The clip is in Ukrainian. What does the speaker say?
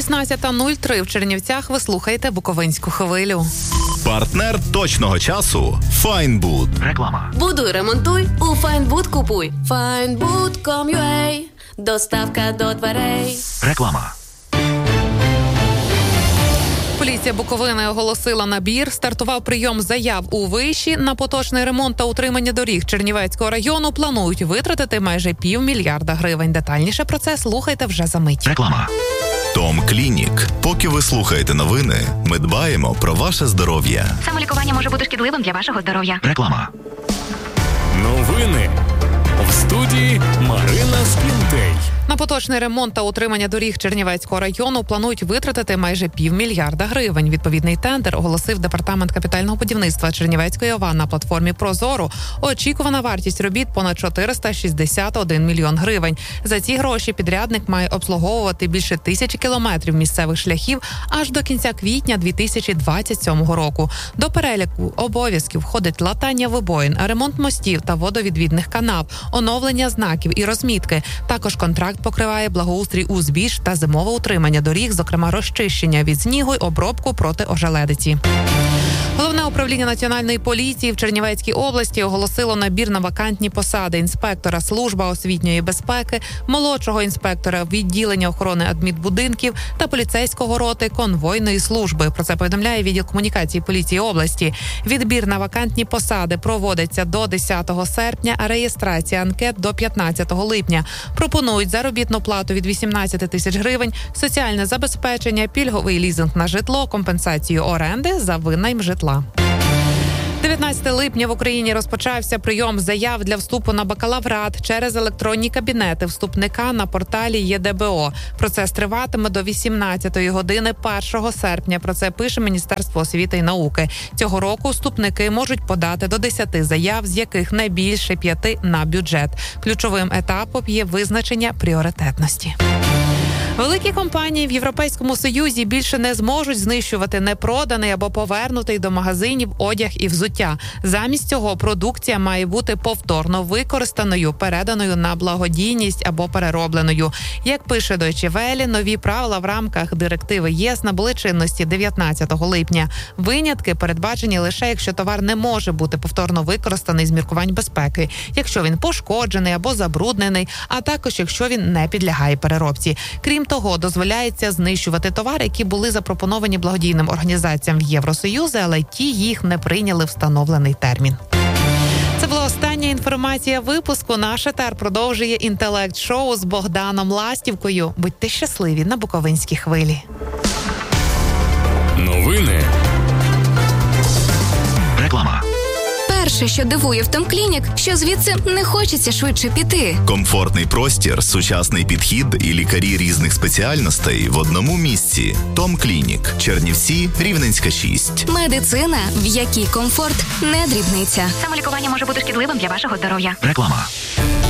16:03 в Чернівцях. Ви слухаєте Буковинську хвилю. Партнер точного часу – Файнбуд. Реклама. Будуй, ремонтуй, у Файнбуд купуй. Findbood.com.ua. Доставка до дверей. Реклама. Поліція Буковини оголосила набір. Стартував прийом заяв у Виші. На поточний ремонт та утримання доріг Чернівецького району планують витратити майже 500 мільярда гривень. Детальніше про це слухайте вже за мить. Реклама. Том Клінік. Поки ви слухаєте новини, ми дбаємо про ваше здоров'я. Самолікування може бути шкідливим для вашого здоров'я. Реклама. Новини. В студії Марина Скінтей. На поточний ремонт та утримання доріг Чернівецького району планують витратити майже 500 мільярда гривень. Відповідний тендер оголосив Департамент капітального будівництва Чернівецької ОВА на платформі «Прозоро». Очікувана вартість робіт – понад 461 мільйон гривень. За ці гроші підрядник має обслуговувати більше 1000 кілометрів місцевих шляхів аж до кінця квітня 2027 року. До переліку обов'язків входить латання вибоїн, ремонт мостів та водовідвідних канав, оновлення знаків і розмітки. Також контракт покриває благоустрій узбіч та зимове утримання доріг, зокрема розчищення від снігу й обробку проти ожеледиці. Головне управління Національної поліції в Чернівецькій області оголосило набір на вакантні посади інспектора служба освітньої безпеки, молодшого інспектора відділення охорони адмінбудинків та поліцейського роти конвойної служби. Про це повідомляє відділ комунікації поліції області. Відбір на вакантні посади проводиться до 10 серпня, а реєстрація анкет до 15 липня. Пропонують заробітну плату від 18 тисяч гривень, соціальне забезпечення, пільговий лізинг на житло, компенсацію оренди за винайм житла. 19 липня в Україні розпочався прийом заяв для вступу на бакалаврат через електронні кабінети вступника на порталі ЄДБО. Процес триватиме до 18-ї години 1 серпня. Про це пише Міністерство освіти і науки. Цього року вступники можуть подати до 10 заяв, з яких не більше 5 на бюджет. Ключовим етапом є визначення пріоритетності. Великі компанії в Європейському Союзі більше не зможуть знищувати непроданий або повернутий до магазинів одяг і взуття. Замість цього продукція має бути повторно використаною, переданою на благодійність або переробленою. Як пише Deutsche Welle, нові правила в рамках директиви ЄС набули чинності 19 липня. Винятки передбачені лише, якщо товар не може бути повторно використаний з міркувань безпеки, якщо він пошкоджений або забруднений, а також якщо він не підлягає переробці. Крім того, дозволяється знищувати товари, які були запропоновані благодійним організаціям в Євросоюзі, але ті їх не прийняли в встановлений термін. Це була остання інформація випуску. Наш етер продовжує інтелект-шоу з Богданом Ластівкою. Будьте щасливі на Буковинській хвилі. Новини. Реклама. Перше, що дивує в Том Клінік, що звідси не хочеться швидше піти. Комфортний простір, сучасний підхід і лікарі різних спеціальностей в одному місці. Том Клінік. Чернівці, Рівненська, 6. Медицина, в якій комфорт не дрібниця. Самолікування може бути шкідливим для вашого здоров'я. Реклама.